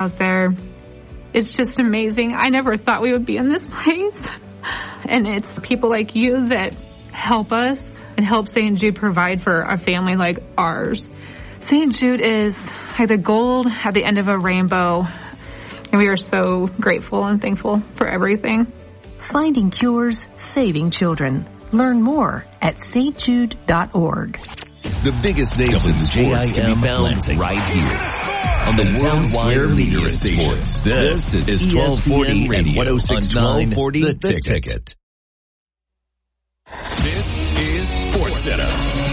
out there. It's just amazing. I never thought we would be in this place. And it's people like you that help us and help St. Jude provide for a family like ours. St. Jude is like the gold at the end of a rainbow. And we are so grateful and thankful for everything. Finding cures, saving children. Learn more at stjude.org. The biggest names in sports can be found right here on the worldwide media station. This is 1240 and 106.9 The Ticket. This is SportsCenter.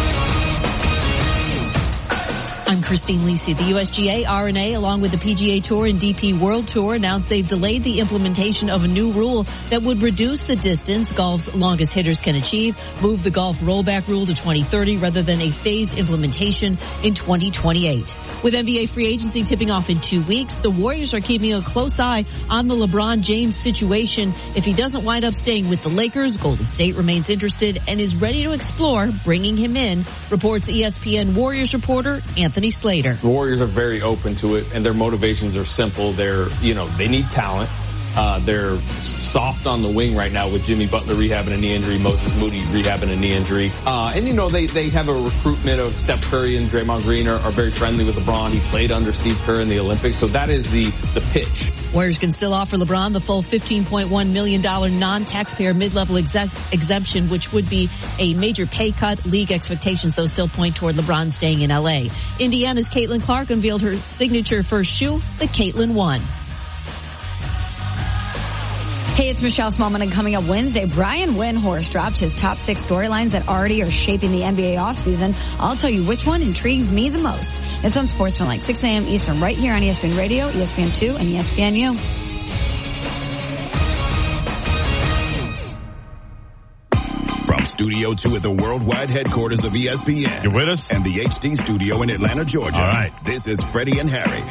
I'm Christine Lisi. The USGA, R&A, along with the PGA Tour and DP World Tour announced they've delayed the implementation of a new rule that would reduce the distance golf's longest hitters can achieve, move the golf rollback rule to 2030 rather than a phased implementation in 2028. With NBA free agency tipping off in 2 weeks, the Warriors are keeping a close eye on the LeBron James situation. If he doesn't wind up staying with the Lakers, Golden State remains interested and is ready to explore bringing him in, reports ESPN Warriors reporter Anthony Slater. The Warriors are very open to it, and their motivations are simple. They need talent. They're soft on the wing right now with Jimmy Butler rehabbing a knee injury, Moses Moody rehabbing a knee injury. They have a recruitment of Steph Curry and Draymond Green are very friendly with LeBron. He played under Steve Kerr in the Olympics, so that is the pitch. Warriors can still offer LeBron the full $15.1 million non-taxpayer mid-level exemption, which would be a major pay cut. League expectations, though, still point toward LeBron staying in L.A. Indiana's Caitlin Clark unveiled her signature first shoe, the Caitlin 1. Hey, it's Michelle Smallman, and coming up Wednesday, Brian Windhorst dropped his top 6 storylines that already are shaping the NBA offseason. I'll tell you which one intrigues me the most. It's on SportsCenter, like 6 a.m. Eastern, right here on ESPN Radio, ESPN2, and ESPNU. From Studio 2 at the worldwide headquarters of ESPN. You with us? And the HD studio in Atlanta, Georgia. All right. This is Freddie and Harry.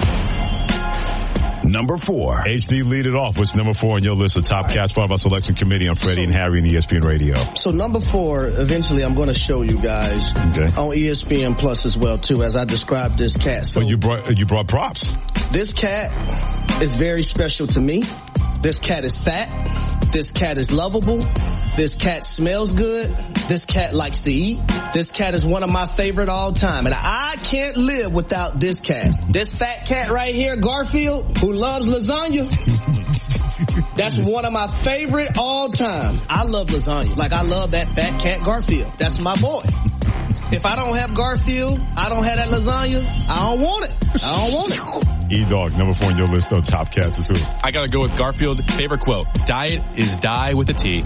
Number 4. HD, lead it off. What's number 4 on your list of top cats? Part of our selection committee on Freddie and Harry and ESPN Radio. So number 4, eventually I'm going to show you guys on ESPN Plus as well too, as I described this cat. So you brought props. This cat is very special to me. This cat is fat. This cat is lovable. This cat smells good. This cat likes to eat. This cat is one of my favorite all time. And I can't live without this cat. This fat cat right here, Garfield, who loves lasagna. That's one of my favorite all time. I love lasagna. Like, I love that fat cat Garfield. That's my boy. If I don't have Garfield, I don't have that lasagna, I don't want it. I don't want it. E-Dog, number 4 on your list of top cats is who? I gotta go with Garfield. Favorite quote: "Diet is die with a T."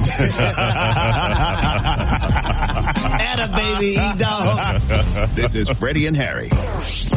Atta baby, E-Dog. This is Freddie and Harry.